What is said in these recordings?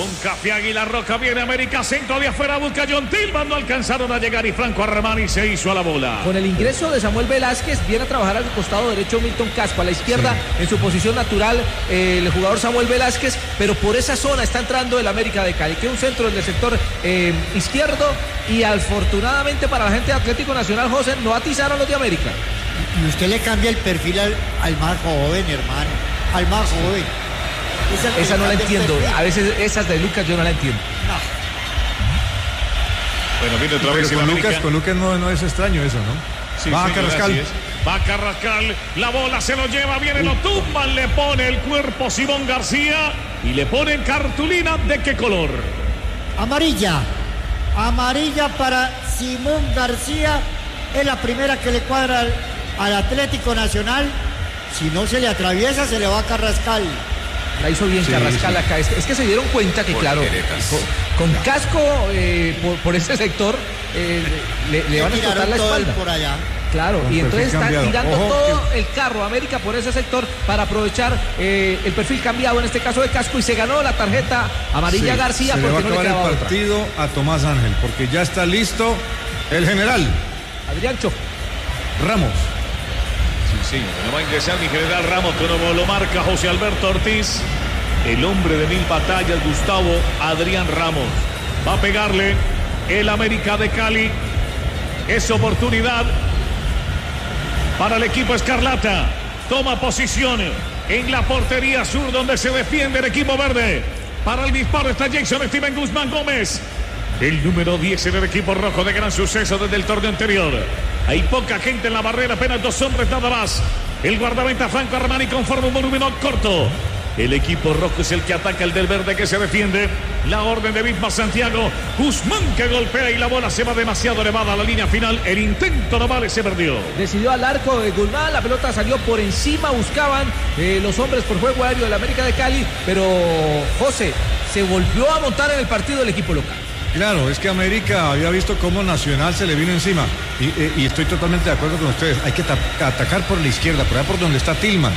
Con Café Águila Roja viene América, centro de afuera, busca John Tillman, no alcanzaron a llegar y Franco Armani se hizo a la bola. Con el ingreso de Samuel Velázquez viene a trabajar al costado derecho Milton Casco, a la izquierda en su posición natural el jugador Samuel Velázquez, pero por esa zona está entrando el América de Cali, que es un centro en el sector izquierdo y afortunadamente para la gente de Atlético Nacional, José, no atizaron los de América. Y usted le cambia el perfil al más joven, hermano, al más joven. Esa no la entiendo, a veces esas de Lucas yo no la entiendo. No. Bueno, viene otra vez con Lucas no es extraño eso, ¿no? Sí, va a Carrascal. Va Carrascal, la bola se lo lleva, viene, lo tumban, le pone el cuerpo Simón García y le ponen cartulina. ¿De qué color? Amarilla para Simón García, es la primera que le cuadra al Atlético Nacional. Si no se le atraviesa, se le va a Carrascal. La hizo bien Carrascal acá. Es que se dieron cuenta que, claro, con Casco por ese sector le van a explotar la espalda. Por allá. Claro, y entonces están tirando todo el carro América por ese sector para aprovechar el perfil cambiado, en este caso de Casco, y se ganó la tarjeta amarilla García. Se le va a acabar el partido a Tomás Ángel, porque ya está listo el general Adrián Cho Ramos. Sí, no va a ingresar mi general Ramos, como lo marca José Alberto Ortiz, el hombre de 1000 batallas, Gustavo Adrián Ramos. Va a pegarle el América de Cali. Es oportunidad para el equipo Escarlata. Toma posición en la portería sur, donde se defiende el equipo verde. Para el disparo está Jason Steven Guzmán Gómez, el número 10 en el equipo rojo, de gran suceso desde el torneo anterior. Hay poca gente en la barrera, apenas 2 hombres nada más. El guardameta Franco Armani conforma un monumento corto. El equipo rojo es el que ataca, el del verde que se defiende. La orden de Bismarck Santiago. Guzmán que golpea y la bola se va demasiado elevada a la línea final. El intento no vale, se perdió. Decidió al arco de Guzmán, la pelota salió por encima, buscaban los hombres por juego aéreo del América de Cali, pero José se volvió a montar en el partido del equipo local. Claro, es que América había visto cómo Nacional se le vino encima y estoy totalmente de acuerdo con ustedes. Hay que atacar por la izquierda, por allá por donde está Tillman.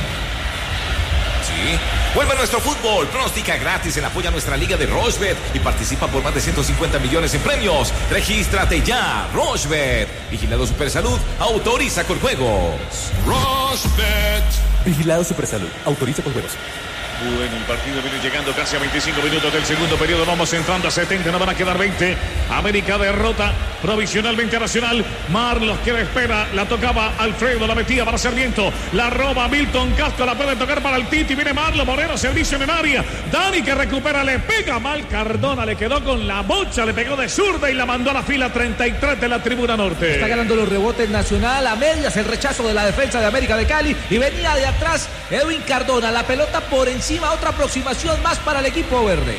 Sí. Vuelve a nuestro fútbol, pronostica gratis, apoya nuestra liga de Rochebet y participa por más de 150 millones en premios. Regístrate ya, Rochebet. Vigilado Supersalud, autoriza con juegos. Rochebet. Vigilado Supersalud, autoriza con juegos. Bueno, el partido viene llegando casi a 25 minutos del segundo periodo. Vamos entrando a 70, no van a quedar 20. América derrota provisionalmente a Nacional. Marlos que la espera, la tocaba Alfredo, la metía para Sarmiento. La roba Milton Castro, la puede tocar para el Titi. Viene Marlos, Moreno, servicio en el área. Dani que recupera, le pega mal Cardona, le quedó con la bocha, le pegó de zurda y la mandó a la fila 33 de la tribuna norte. Está ganando los rebotes Nacional, a medias el rechazo de la defensa de América de Cali y venía de atrás Edwin Cardona, la pelota por encima, otra aproximación más para el equipo verde.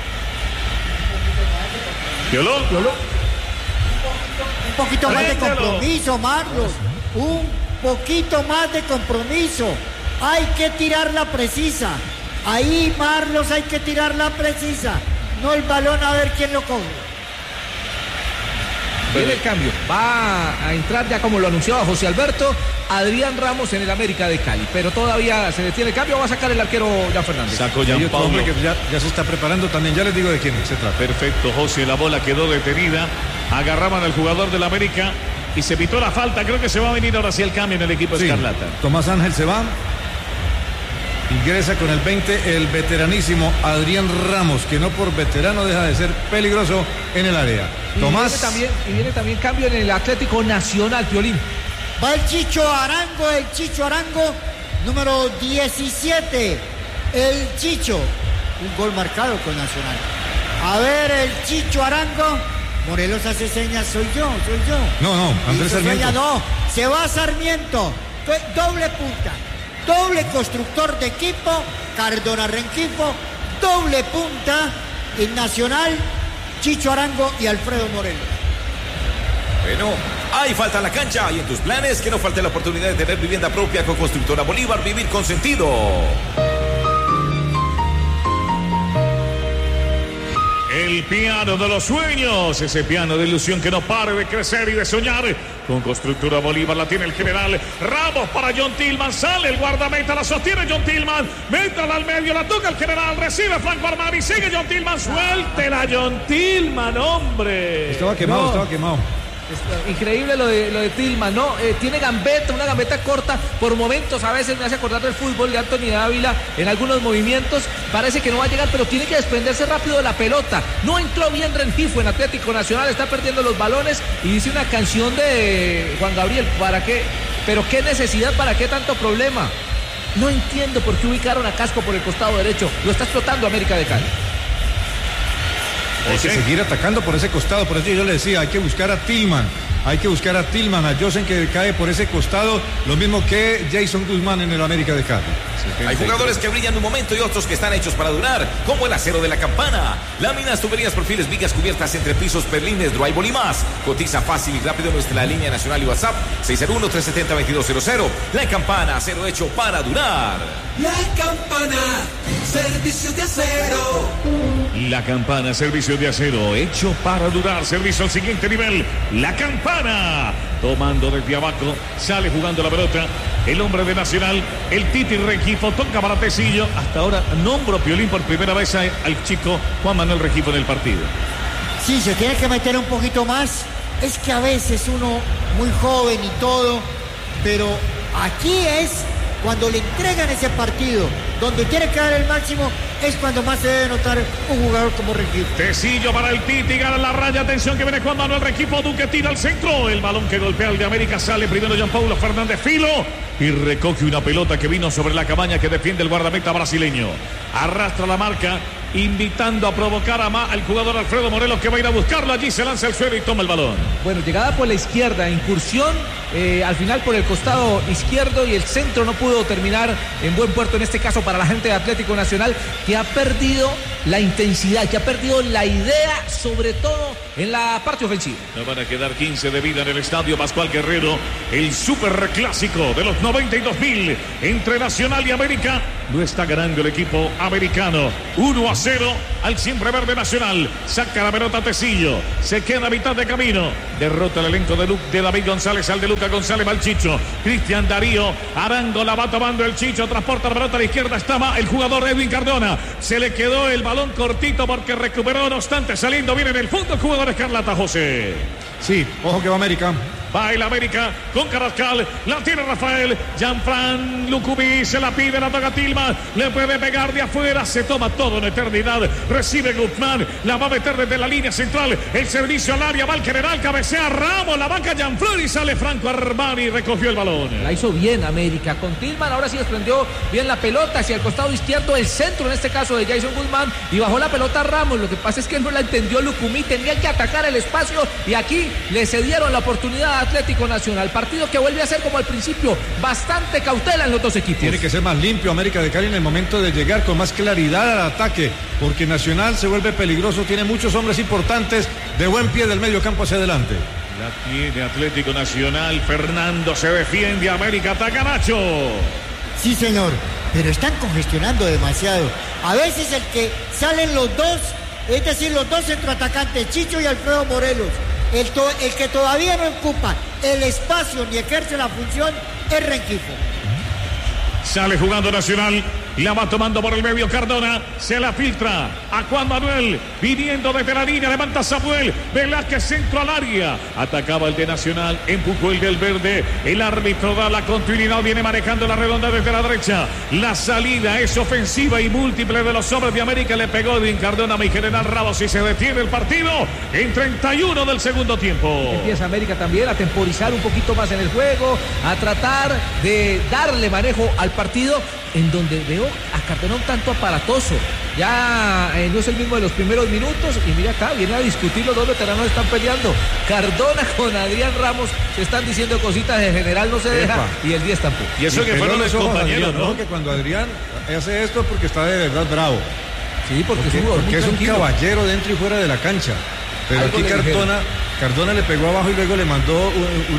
¿Violó? Un poquito más de compromiso, Marlos. Un poquito más de compromiso. Hay que tirarla precisa. Ahí, Marlos, hay que tirarla precisa. No el balón a ver quién lo coge. Viene el cambio. Va a entrar, ya como lo anunciaba José Alberto, Adrián Ramos en el América de Cali. Pero todavía se detiene el cambio. Va a sacar el arquero Jan Fernández. Sacó Jan Paulo. Que ya se está preparando también. Ya les digo de quién se trata. Perfecto, José. La bola quedó detenida. Agarraban al jugador del América y se pitó la falta. Creo que se va a venir ahora sí el cambio en el equipo Escarlata. Tomás Ángel se va. Ingresa con el 20 el veteranísimo Adrián Ramos, que no por veterano deja de ser peligroso en el área. Tomás. Viene también cambio en el Atlético Nacional, Piolín. Va el Chicho Arango, número 17. El Chicho. Un gol marcado con Nacional. A ver, el Chicho Arango. Morelos hace señas, soy yo. No, Andrés Sarmiento. No, se va Sarmiento. Doble punta. Doble constructor de equipo, Cardona Rengifo, doble punta en Nacional, Chicho Arango y Alfredo Morelos. Bueno, hay falta en la cancha y en tus planes que no falte la oportunidad de tener vivienda propia con Constructora Bolívar, vivir con sentido. El El piano de los sueños, ese piano de ilusión que no pare de crecer y de soñar. Con Constructora Bolívar la tiene el general Ramos para John Tillman. Sale el guardameta, la sostiene John Tillman. Métala al medio, la toca el general. Recibe Franco Armani, sigue John Tillman. Suéltela John Tillman, hombre. Estaba quemado. Increíble lo de Tillman, ¿no? Tiene gambeta, una gambeta corta. Por momentos a veces me hace acordar del fútbol de Anthony Dávila en algunos movimientos. Parece que no va a llegar, pero tiene que desprenderse rápido de la pelota. No entró bien Rengifo en Atlético Nacional, está perdiendo los balones. Y dice una canción de Juan Gabriel, ¿para qué? Pero qué necesidad, ¿para qué tanto problema? No entiendo por qué ubicaron a Casco por el costado derecho. Lo está explotando América de Cali. Hay que seguir atacando por ese costado, por eso yo le decía, hay que buscar a Tillman, a Josen que cae por ese costado, lo mismo que Jason Guzmán en el América de Cali. Hay jugadores que brillan un momento y otros que están hechos para durar, como el acero de la Campana. Láminas, tuberías, perfiles, vigas cubiertas, entrepisos, perlines, drywall y más. Cotiza fácil y rápido en nuestra línea nacional y WhatsApp 601-370-2200. La Campana, acero hecho para durar. La Campana, servicios de acero. La Campana, servicio de acero, hecho para durar, servicio al siguiente nivel. La Campana, tomando desde abajo, sale jugando la pelota. El hombre de Nacional, el Titi Rengifo, toca para Tecillo. Hasta ahora nombro Piolín por primera vez al chico Juan Manuel Rengifo en el partido. Sí, se tiene que meter un poquito más. Es que a veces uno muy joven y todo, pero aquí es cuando le entregan ese partido, donde tiene que dar el máximo, es cuando más se debe notar un jugador como Rengifo. Tecillo para el Titi, gana la raya, atención que viene Juan Manuel Rengifo, Duque tira al centro, el balón que golpea al de América, sale primero Jean Paulo Fernández Filo y recoge una pelota que vino sobre la cabaña que defiende el guardameta brasileño. Arrastra la marca, invitando a provocar al jugador Alfredo Morelos, que va a ir a buscarlo. Allí se lanza el suelo y toma el balón. Bueno, llegada por la izquierda, incursión al final por el costado izquierdo, y el centro no pudo terminar en buen puerto, en este caso para la gente de Atlético Nacional, que ha perdido la intensidad, que ha perdido la idea, sobre todo en la parte ofensiva. Nos van a quedar 15 de vida en el estadio Pascual Guerrero, el superclásico de los 92.000 entre Nacional y América. Lo está ganando el equipo americano 1-0 al siempre verde Nacional. Saca la pelota Tecillo, se queda a mitad de camino, derrota el elenco de David González al de Lucas González, va el Chicho, Cristian Darío Arango, la va tomando el Chicho, transporta la pelota a la izquierda, estaba el jugador Edwin Cardona, se le quedó el balón cortito porque recuperó, no obstante saliendo bien en el fondo el jugador Escarlata. José, sí, ojo que va América. Va el América con Carrascal, la tiene Rafael, Jean-Fran Lucubí, se la pide, la toca Tillman, le puede pegar de afuera, se toma todo en eternidad, recibe Guzmán, la va a meter desde la línea central, el servicio al área, va el general, cabecea Ramos, la banca Jean-Fran y sale Franco Armani y recogió el balón. La hizo bien América con Tillman, ahora sí desprendió bien la pelota hacia el costado izquierdo, el centro en este caso de Jason Guzmán, y bajó la pelota a Ramos. Lo que pasa es que no la entendió Lucumí, tenía que atacar el espacio y aquí le cedieron la oportunidad a Atlético Nacional. Partido que vuelve a ser como al principio, bastante cautela en los dos equipos. Tiene que ser más limpio América de Cali en el momento de llegar con más claridad al ataque, porque Nacional se vuelve peligroso, tiene muchos hombres importantes de buen pie del medio campo hacia adelante. La tiene Atlético Nacional, Fernando se defiende, América ataca, Nacho. Sí, señor, pero están congestionando demasiado. A veces el que salen los dos, es decir, los dos centroatacantes, Chicho y Alfredo Morelos, el que todavía no ocupa el espacio ni ejerce la función es Rengifo. Sale jugando Nacional, la va tomando por el medio Cardona, se la filtra a Juan Manuel, viniendo desde la línea, levanta Samuel Velázquez, centro al área, atacaba el de Nacional, empujó el del verde, el árbitro da la continuidad, viene manejando la redonda desde la derecha, la salida es ofensiva y múltiple de los hombres de América, le pegó Edwin Cardona a mi general Ramos y se detiene el partido en 31 del segundo tiempo. Empieza América también a temporizar un poquito más en el juego, a tratar de darle manejo al partido, en donde veo a Cardona un tanto aparatoso. Ya no es el mismo de los primeros minutos. Y mira acá, viene a discutir, los dos veteranos están peleando. Cardona con Adrián Ramos se están diciendo cositas, de general no se deja y el 10 tampoco. Y eso que fueron los compañeros, ¿no? Que cuando Adrián hace esto es porque está de verdad bravo. Sí, porque es un caballero dentro y fuera de la cancha. Pero algo aquí Cardona le pegó abajo y luego le mandó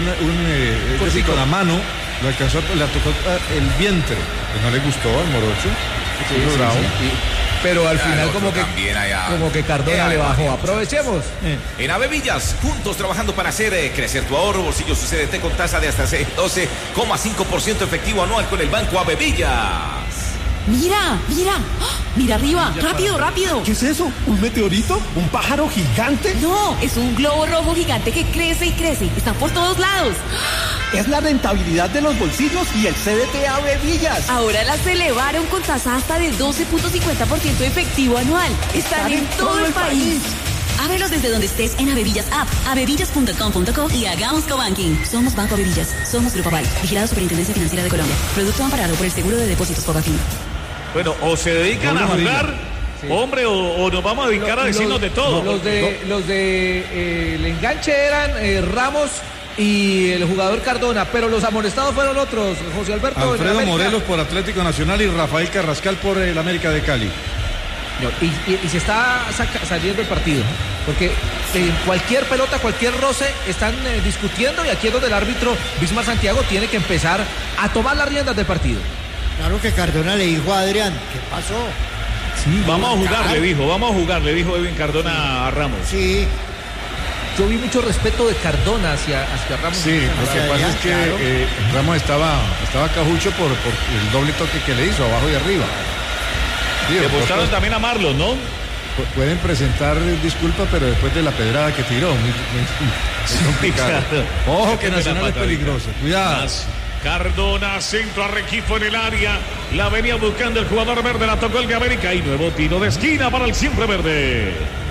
con la mano, lo alcanzó, le tocó el vientre. Pues no le gustó al morocho. Sí. pero al final como que Cardona le bajó. Varios. Aprovechemos. En Avevillas, juntos trabajando para hacer crecer tu ahorro, bolsillo, su CDT con tasa de hasta 12,5% efectivo anual con el Banco Avevillas. Mira, mira, ¡ah! Mira arriba, rápido, rápido. ¿Qué es eso? ¿Un meteorito? ¿Un pájaro gigante? No, es un globo rojo gigante que crece y crece. Está por todos lados. Es la rentabilidad de los bolsillos y el CDT Avevillas. Ahora las elevaron con tasa hasta de 12.50% efectivo anual. Están en todo el país. Ábrelos desde donde estés en Avevillas App, avevillas.com.co y hagamos cobanking. Somos Banco Avevillas, somos Grupo Aval, vigilado Superintendencia Financiera de Colombia. Producto amparado por el Seguro de Depósitos Fogafín. Bueno, o se dedican a jugar, sí, hombre, o nos vamos a dedicar a decirnos de todo. Los de el enganche eran Ramos y el jugador Cardona, pero los amonestados fueron otros, José Alberto. Alfredo Morelos por Atlético Nacional y Rafael Carrascal por el América de Cali. Y se está saliendo el partido, porque en cualquier pelota, cualquier roce, están discutiendo, y aquí es donde el árbitro Bismar Santiago tiene que empezar a tomar las riendas del partido. Claro que Cardona le dijo a Adrián, ¿qué pasó? Sí, vamos a jugar, le dijo Edwin Cardona a Ramos. Sí. Yo vi mucho respeto de Cardona hacia Ramos. Sí, lo que pasa es que Ramos estaba cajucho por el doble toque que le hizo, abajo y arriba. Le mostraron también a Marlon, ¿no? Pueden presentar disculpas, pero después de la pedrada que tiró, muy complicado. Ojo que Nacional es peligroso, cuidado. Cardona, centro a Rengifo en el área. La venía buscando el jugador verde, la tocó el de América y nuevo tiro de esquina para el siempre verde.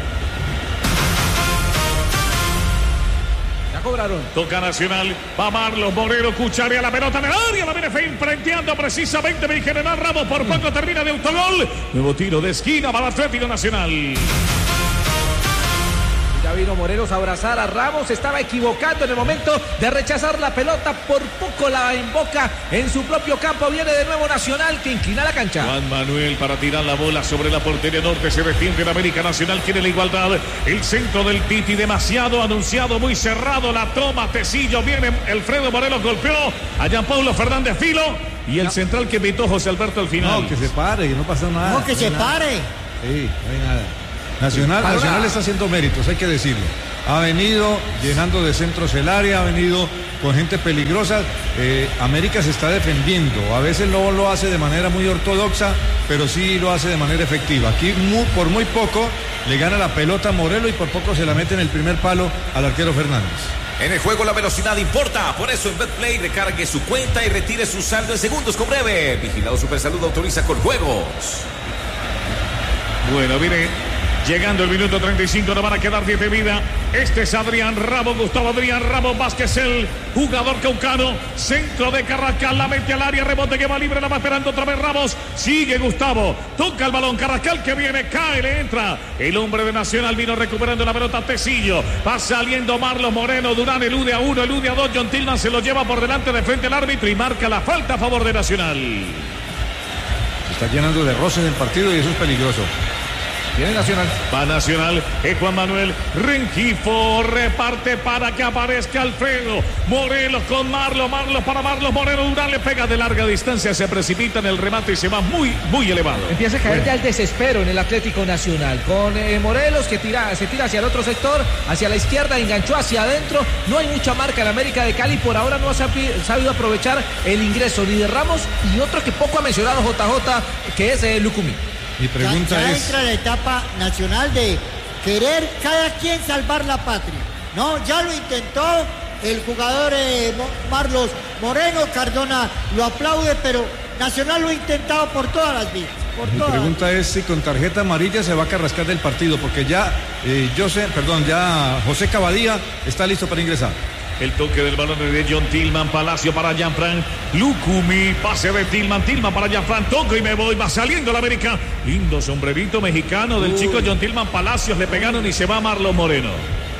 Ya cobraron. Toca Nacional, va Marlos Moreno, cucharea la pelota en el área, la viene enfrenteando precisamente mi general Ramos, por poco termina de autogol. Nuevo tiro de esquina para Atlético Nacional. Ya vino Morelos a abrazar a Ramos, estaba equivocando en el momento de rechazar la pelota, por poco la invoca en su propio campo. Viene de nuevo Nacional, que inclina la cancha. Juan Manuel para tirar la bola sobre la portería norte, se defiende en América. Nacional quiere la igualdad, el centro del Titi demasiado anunciado, muy cerrado, la toma Tecillo, viene Alfredo Morelos, golpeó a Gianpaulo Fernández Filo, y el central que pitó José Alberto al final. No, que se pare, que no pasa nada. No, que se pare. Sí, no hay nada. Nacional está haciendo méritos, hay que decirlo. Ha venido llenando de centros el área, ha venido con gente peligrosa. América se está defendiendo. A veces no lo hace de manera muy ortodoxa, pero sí lo hace de manera efectiva. Aquí por muy poco le gana la pelota a Morelos y por poco se la mete en el primer palo al arquero Fernández. En el juego la velocidad importa, por eso en BetPlay recargue su cuenta y retire su saldo en segundos con breve. Vigilado Supersalud, autoriza con juegos. Bueno, mire. Llegando el minuto 35, no van a quedar 10 de vida. Este es Adrián Ramos, Gustavo Adrián Ramos Vázquez, el jugador caucano. Centro de Carrascal, la mete al área, rebote que va libre, la va esperando otra vez Ramos. Sigue Gustavo, toca el balón, Carrascal que viene, cae, le entra. El hombre de Nacional vino recuperando la pelota, Tecillo. Va saliendo Marlos Moreno, Durán elude a uno, elude a dos. John Tillman se lo lleva por delante de frente al árbitro y marca la falta a favor de Nacional. Se está llenando de roces el partido y eso es peligroso. Viene Nacional. Va Nacional, es Juan Manuel Rengifo, reparte para que aparezca Alfredo Morelos con Marlos para Marlos Moreno. Durán le pega de larga distancia, se precipita en el remate y se va muy, muy elevado. Empieza a caer ya el desespero en el Atlético Nacional, con Morelos que se tira hacia el otro sector, hacia la izquierda, enganchó hacia adentro. No hay mucha marca en América de Cali, por ahora no ha sabido aprovechar el ingreso ni de Ramos y otro que poco ha mencionado JJ, que es Lucumí. Mi pregunta ya es... entra la etapa Nacional de querer cada quien salvar la patria. No, ya lo intentó el jugador Marlos Moreno, Cardona lo aplaude, pero Nacional lo ha intentado por todas las vías. Mi pregunta es si con tarjeta amarilla se va a Carrascal del partido, porque ya José Cavadía está listo para ingresar. El toque del balón de John Tillman, Palacio para Jean-Franc Lucumí, pase de Tillman para Jean-Franc, toco y me voy, va saliendo la América. Lindo sombrerito mexicano del chico John Tillman, Palacios, le pegaron y se va Marlon Moreno.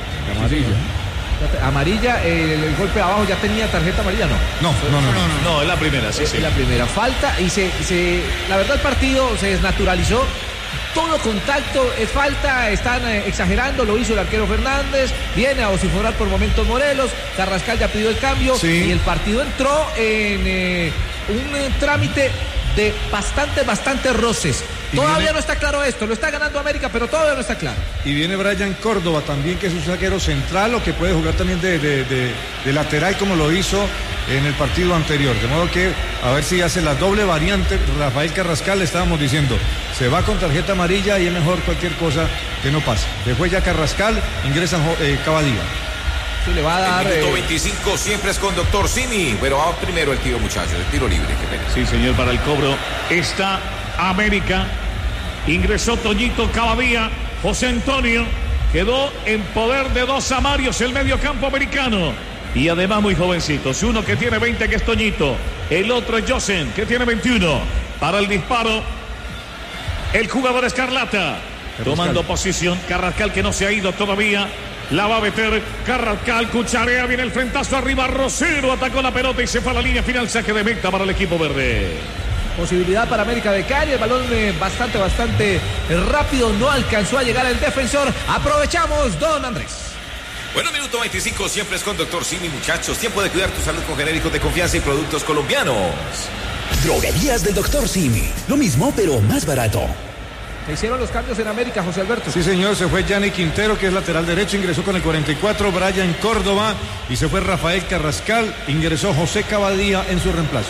Amarilla, el golpe abajo ya tenía tarjeta amarilla, ¿no? No, es la primera, sí. Es la primera falta y la verdad el partido se desnaturalizó. Todo contacto es falta, están exagerando, lo hizo el arquero Fernández, viene a vociferar por momentos Morelos, Carrascal ya pidió el cambio y el partido entró en un trámite de bastantes roces. Todavía no está claro esto, lo está ganando América, pero todavía no está claro. Y viene Brian Córdoba también, que es un zaguero central, o que puede jugar también de lateral, como lo hizo en el partido anterior. De modo que, a ver si hace la doble variante. Rafael Carrascal, le estábamos diciendo, se va con tarjeta amarilla y es mejor cualquier cosa que no pase. Después ya Carrascal, ingresa Cavadía. Sí, le va a dar... El minuto 25 siempre es con Doctor Simi, pero va primero el tiro, muchachos, el tiro libre. Qué pena. Sí, señor, para el cobro está América. Ingresó Toñito Cavadía. José Antonio quedó en poder de dos amarios el mediocampo americano. Y además muy jovencitos. Uno que tiene 20, que es Toñito. El otro es Josen, que tiene 21. Para el disparo, el jugador Escarlata. Tomando posición. Carrascal, que no se ha ido todavía. La va a meter Carrascal, cucharea, viene el frentazo arriba, Rosero atacó la pelota y se fue a la línea final, saque de meta para el equipo verde. Posibilidad para América de Cali, el balón bastante rápido, no alcanzó a llegar el defensor. Aprovechamos, don Andrés. Bueno, minuto 25 siempre es con Doctor Simi, muchachos. Tiempo de cuidar tu salud con genéricos de confianza y productos colombianos. Droguerías del Doctor Simi, lo mismo pero más barato. Se hicieron los cambios en América, José Alberto. Sí, señor, se fue Gianni Quintero, que es lateral derecho, ingresó con el 44, Brian Córdoba, y se fue Rafael Carrascal, ingresó José Cavadía en su reemplazo.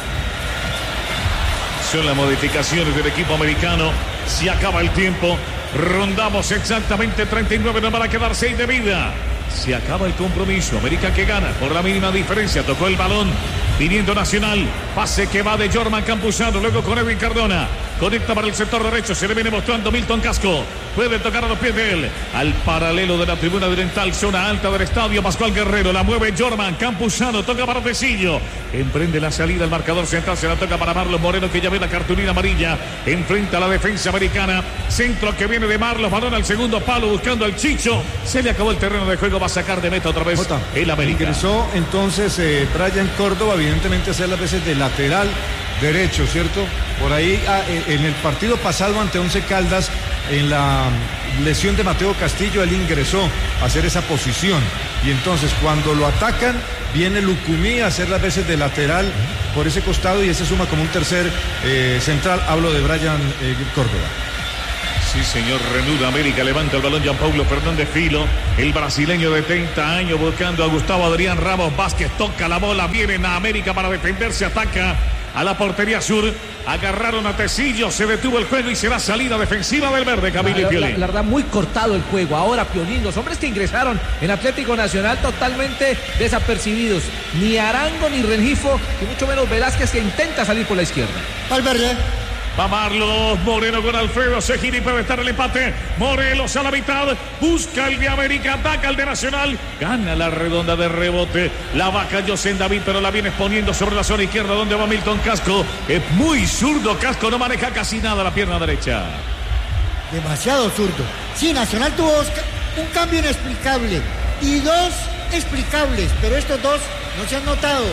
Son las modificaciones del equipo americano. Se acaba el tiempo. Rondamos exactamente 39, nos van a quedar 6 de vida. Se acaba el compromiso. América que gana por la mínima diferencia. Tocó el balón. Viniendo Nacional. Pase que va de Jorman Campuzano. Luego con Edwin Cardona. Conecta para el sector derecho. Se le viene mostrando Milton Casco. Puede tocar a los pies de él. Al paralelo de la tribuna oriental. Zona alta del estadio. Pascual Guerrero. La mueve Jorman Campuzano. Toca para Tecillo. Emprende la salida. El marcador central se la toca para Marlos Moreno, que ya ve la cartulina amarilla. Enfrenta a la defensa americana. Centro que viene de Marlos. Balón al segundo palo buscando al Chicho. Se le acabó el terreno de juego. Va a sacar de meta otra vez el América. Ingresó entonces Brian Córdoba, evidentemente hacer las veces de lateral derecho, ¿cierto? Por ahí en el partido pasado ante Once Caldas, en la lesión de Mateo Castillo, él ingresó a hacer esa posición. Y entonces cuando lo atacan, viene Lucumí a hacer las veces de lateral por ese costado y ese suma como un tercer central. Hablo de Brian Córdoba. Sí, señor, reanuda América, levanta el balón Gianpaulo Fernández Filo, el brasileño de 30 años buscando a Gustavo Adrián Ramos Vázquez, toca la bola, viene a América para defenderse, ataca a la portería sur, agarraron a Tecillo, se detuvo el juego y será salida defensiva del verde, Camilo y Piolín. La verdad, muy cortado el juego, ahora Piolín, los hombres que ingresaron en Atlético Nacional totalmente desapercibidos, ni Arango ni Rengifo, y mucho menos Velázquez, que intenta salir por la izquierda. Valverde. Va Marlos, Moreno con Alfredo, se gira y puede estar el empate. Morelos a la mitad, busca el de América, ataca el de Nacional, gana la redonda de rebote. La vaca José David, pero la viene exponiendo sobre la zona izquierda donde va Milton Casco. Es muy zurdo Casco, no maneja casi nada la pierna derecha. Demasiado zurdo. Sí, Nacional tuvo un cambio inexplicable y dos explicables, pero estos dos no se han notado.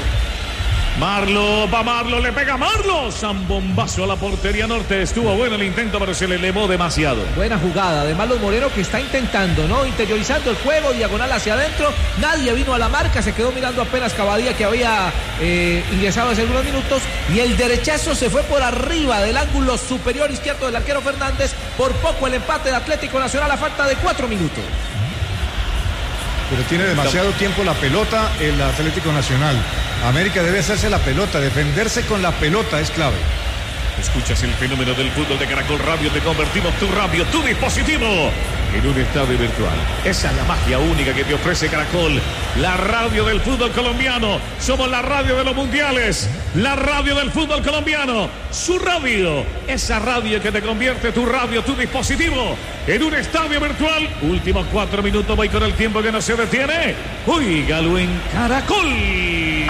Marlo, va Marlo, le pega Marlo. Zambombazo a la portería norte. Estuvo bueno el intento, pero se le elevó demasiado. Buena jugada de Marlos Moreno, que está intentando, ¿no? Interiorizando el juego, diagonal hacia adentro. Nadie vino a la marca, se quedó mirando apenas Cavadía, que había ingresado hace algunos minutos. Y el derechazo se fue por arriba del ángulo superior izquierdo del arquero Fernández. Por poco el empate de Atlético Nacional a falta de 4 minutos. Pero tiene demasiado tiempo la pelota el Atlético Nacional. América debe hacerse la pelota, defenderse con la pelota es clave. Escuchas el fenómeno del fútbol de Caracol Radio, te convertimos tu radio, tu dispositivo en un estadio virtual. Esa es la magia única que te ofrece Caracol, la radio del fútbol colombiano. Somos la radio de los mundiales, la radio del fútbol colombiano, su radio, esa radio que te convierte tu radio, tu dispositivo en un estadio virtual. Últimos 4 minutos, voy con el tiempo que no se detiene. Óigalo en Caracol.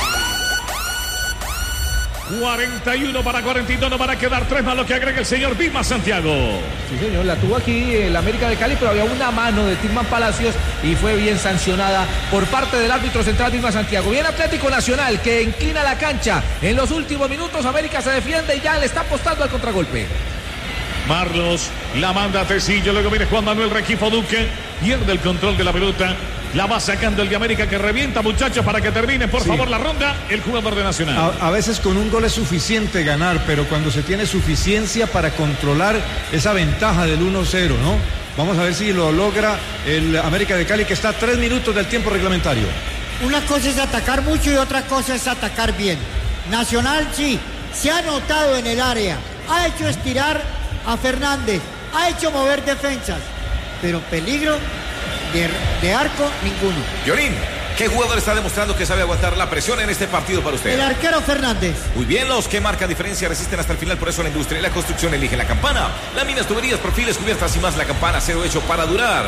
41 para 42, no van a quedar 3 más lo que agrega el señor Vilma Santiago. Sí, señor, la tuvo aquí el América de Cali, pero había una mano de Tilman Palacios y fue bien sancionada por parte del árbitro central Vilma Santiago. Bien Atlético Nacional, que inclina la cancha. En los últimos minutos América se defiende y ya le está apostando al contragolpe. Marlos la manda a Tecillo, luego viene Juan Manuel Rengifo Duque, pierde el control de la pelota. La va sacando el de América, que revienta, muchachos, para que termine, por favor, la ronda, el jugador de Nacional. A veces con un gol es suficiente ganar, pero cuando se tiene suficiencia para controlar esa ventaja del 1-0, ¿no? Vamos a ver si lo logra el América de Cali, que está a 3 minutos del tiempo reglamentario. Una cosa es atacar mucho y otra cosa es atacar bien. Nacional sí, se ha notado en el área, ha hecho estirar a Fernández, ha hecho mover defensas, pero peligro de arco ninguno. Llorín, ¿qué jugador está demostrando que sabe aguantar la presión en este partido para usted? El arquero Fernández. Muy bien, los que marcan diferencia resisten hasta el final, por eso la industria y la construcción eligen La Campana. Láminas, tuberías, perfiles, cubiertas y más. La Campana, acero hecho para durar.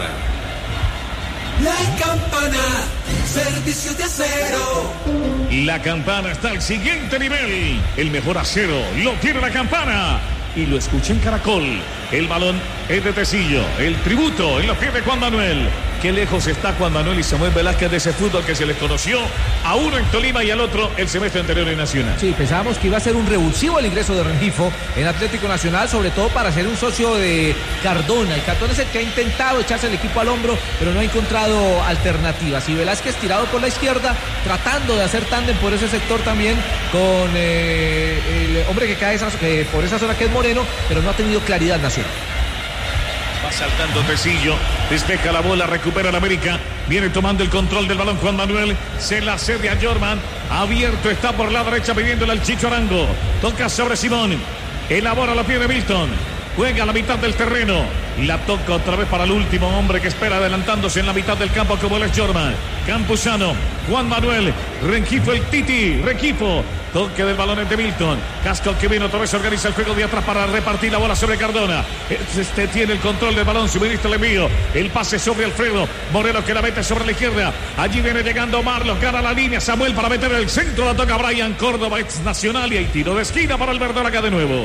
La Campana, servicios de acero. La Campana está al siguiente nivel. El mejor acero lo tiene La Campana. Y lo escuché en Caracol. El balón es de Tecillo. El tributo en los pies de Juan Manuel. Qué lejos está Juan Manuel y Samuel Velázquez de ese fútbol que se les conoció a uno en Tolima y al otro el semestre anterior en Nacional. Sí, pensábamos que iba a ser un revulsivo el ingreso de Rengifo en Atlético Nacional, sobre todo para ser un socio de Cardona. El Cardona es el que ha intentado echarse el equipo al hombro, pero no ha encontrado alternativas. Y Velázquez tirado por la izquierda, tratando de hacer tándem por ese sector también con el hombre que cae por esa zona, que es Moreno, pero no ha tenido claridad Nacional. Va saltando Tecillo, despeja la bola, recupera la América, viene tomando el control del balón Juan Manuel, se la cede a Jorman, abierto está por la derecha pidiéndole al Chicho Arango, toca sobre Simón, elabora la pie de Milton, juega a la mitad del terreno, la toca otra vez para el último hombre que espera adelantándose en la mitad del campo como él es Jorman, Campuzano, Juan Manuel, Rengifo el Titi, Rengifo. Toque del balón entre Milton. Casco que viene otra vez, organiza el juego de atrás para repartir la bola sobre Cardona. Este tiene el control del balón, suministra el envío. El pase sobre Alfredo. Moreno que la mete sobre la izquierda. Allí viene llegando Marlos, gana la línea. Samuel para meter el centro, la toca Brian Córdoba, ex Nacional. Y hay tiro de esquina para el Verdolaga de nuevo.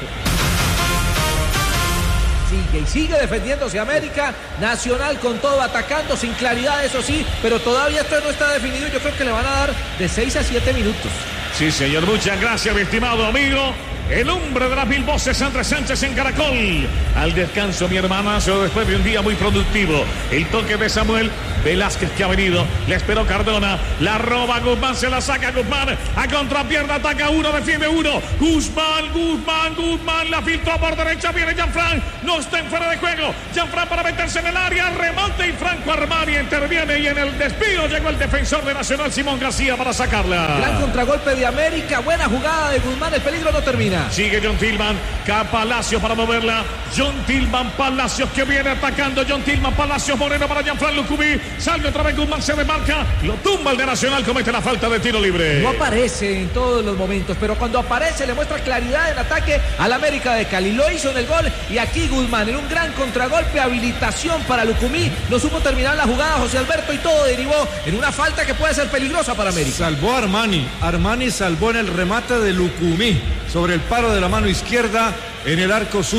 Sigue defendiéndose América. Nacional con todo, atacando sin claridad, eso sí, pero todavía esto no está definido. Yo creo que le van a dar de 6 a 7 minutos. Sí, señor, muchas gracias, mi estimado amigo. El hombre de las 1000 voces, Andrés Sánchez en Caracol. Al descanso, mi hermanazo, después de un día muy productivo. El toque de Samuel Velázquez que ha venido. Le esperó Cardona. La roba Guzmán, se la saca Guzmán. A contrapierna, ataca uno, defiende uno. Guzmán. La filtró por derecha. Viene Jean-Franc. No está en fuera de juego. Jean-Franc para meterse en el área. Remate y Franco Armani interviene. Y en el desvío llegó el defensor de Nacional, Simón García, para sacarla. Gran contragolpe de América. Buena jugada de Guzmán. El peligro no termina. Sigue John Tillman, Palacios para moverla. John Tillman, Palacios que viene atacando. John Tillman, Palacios, Moreno para Jean-Franc Lucumí. Sale otra vez Guzmán, se desmarca. Lo tumba el de Nacional, comete la falta de tiro libre. No aparece en todos los momentos, pero cuando aparece le muestra claridad en ataque al América de Cali. Lo hizo en el gol y aquí Guzmán en un gran contragolpe, habilitación para Lucumí. No supo terminar la jugada José Alberto y todo derivó en una falta que puede ser peligrosa para América. Salvó a Armani. Armani salvó en el remate de Lucumí sobre el paro de la mano izquierda en el arco sur.